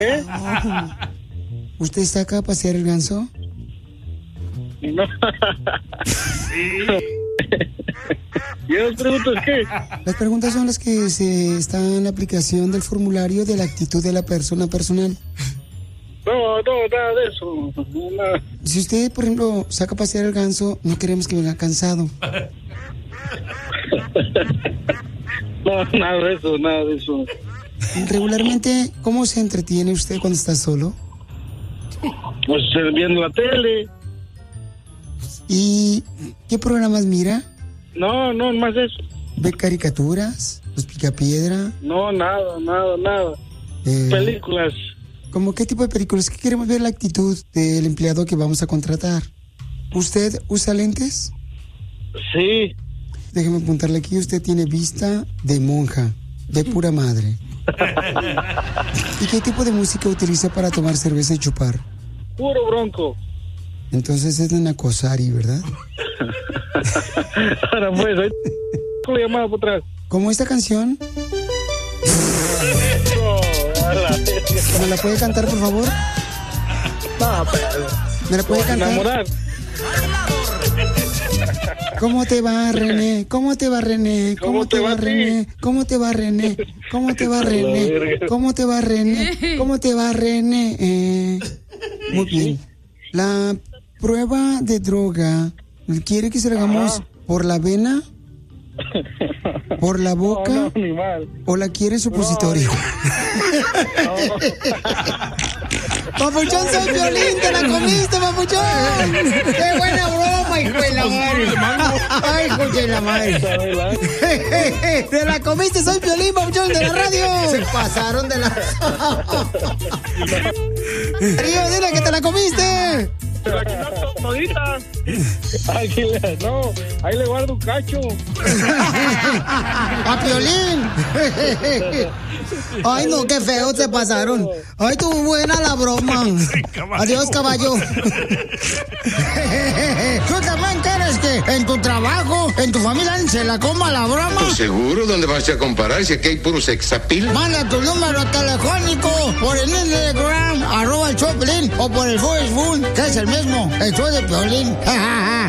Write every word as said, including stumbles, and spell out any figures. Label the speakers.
Speaker 1: ¿Eh?
Speaker 2: Oh. ¿Usted está acá a pasear el ganso?
Speaker 1: No. ¿Y las preguntas qué?
Speaker 2: Las preguntas son las que se están en la aplicación del formulario de la actitud de la persona personal.
Speaker 1: No, no, nada de eso. No, nada.
Speaker 2: Si usted, por ejemplo, saca a pasear el ganso, no queremos que venga cansado.
Speaker 1: No, nada de eso, nada de eso.
Speaker 2: Regularmente, ¿cómo se entretiene usted cuando está solo?
Speaker 1: Pues viendo la tele.
Speaker 2: ¿Y qué programas mira?
Speaker 1: No, no, más eso.
Speaker 2: ¿Ve caricaturas? ¿Los Picapiedra?
Speaker 1: No, nada, nada, nada.
Speaker 2: Eh,
Speaker 1: Películas.
Speaker 2: ¿Cómo qué tipo de películas? Que queremos ver la actitud del empleado que vamos a contratar. ¿Usted usa lentes?
Speaker 1: Sí.
Speaker 2: Déjeme apuntarle aquí, usted tiene vista de monja, de pura madre. ¿Y qué tipo de música utiliza para tomar cerveza y chupar?
Speaker 1: Puro bronco.
Speaker 2: Entonces es de Nacosari, ¿verdad?
Speaker 1: Ahora pues, ahí con la llamada por atrás.
Speaker 2: ¿Cómo esta canción? ¿Me la puede cantar, por favor?
Speaker 1: No, pero...
Speaker 2: ¿Me la puede cantar?
Speaker 1: Enamorar.
Speaker 2: ¿Cómo te va, René? ¿Cómo te va, René? ¿Cómo te va, René? ¿Cómo te va, René? ¿Cómo te va, René? ¿Cómo te va, René? ¿Cómo te va, René? Eh, muy bien. La prueba de droga, ¿quiere que se la hagamos
Speaker 1: Ajá.
Speaker 2: por la vena? ¿Por la boca?
Speaker 1: No, no, ni mal.
Speaker 2: ¿O la quiere en supositorio?
Speaker 1: No.
Speaker 2: Papuchón, soy Piolín, te la comiste, papuchón. Qué buena broma, hijo de la madre. Ay, hijo de la madre. Te la comiste, soy Piolín, papuchón, de la radio. Se pasaron de la... Río, dile que te la comiste.
Speaker 1: Pero aquí no todita. Aquí le, no, ahí le guardo un cacho.
Speaker 2: ¡A Piolín! Ay, no, qué feo se pasaron. Ay, estuvo buena la broma. Adiós, caballo. ¿Tú también quieres que en tu trabajo, en tu familia, se la coma la broma?
Speaker 3: Pues seguro, ¿dónde vas a comparar si aquí hay puro sexapil?
Speaker 2: Manda tu número telefónico por el Instagram, arroba el show de Piolín, o por el Facebook, que es el mismo, el show de Piolín.